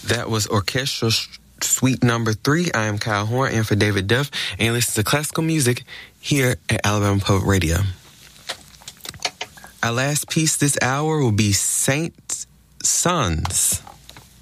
That was Orchestral Suite number 3. I am Kyle Horn, and for David Duff, and you listen to classical music here at Alabama Public Radio. Our last piece this hour will be Saint Sons.